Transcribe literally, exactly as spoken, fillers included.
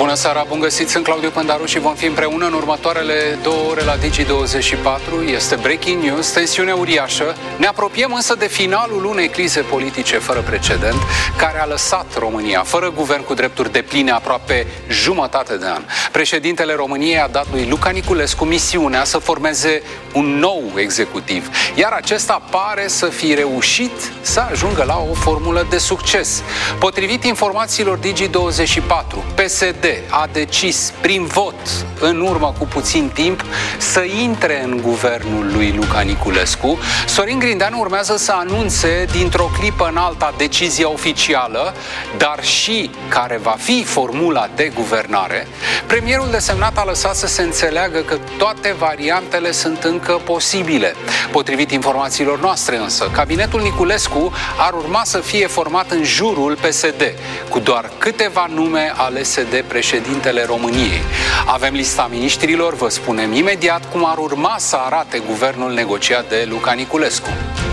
Bună seara, bun găsit, sunt Claudiu Pândaru și vom fi împreună în următoarele două ore la Digi douăzeci și patru. Este breaking news, tensiune uriașă. Ne apropiem însă de finalul unei crize politice fără precedent, care a lăsat România fără guvern cu drepturi depline aproape jumătate de an. Președintele României a dat lui Luca Niculescu misiunea să formeze un nou executiv, iar acesta pare să fi reușit să ajungă la o formulă de succes. Potrivit informațiilor Digi douăzeci și patru, P S D a decis prin vot, în urmă cu puțin timp, să intre în guvernul lui Luca Niculescu. Sorin Grindeanu urmează să anunțe dintr-o clipă în alta decizia oficială, dar și care va fi formula de guvernare. Premierul desemnat a lăsat să se înțeleagă că toate variantele sunt încă posibile. Potrivit informațiilor noastre însă, cabinetul Niculescu ar urma să fie format în jurul P S D, cu doar câteva nume alese de președintele României. Avem lista miniștrilor, vă spunem imediat cum ar urma să arate guvernul negociat de Luca Niculescu.